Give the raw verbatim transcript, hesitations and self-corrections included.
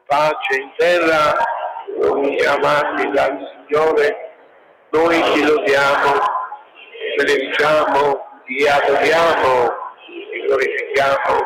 pace in terra, noi amati dal Signore, noi ti lodiamo, ti benediciamo, ti adoriamo, ti glorifichiamo.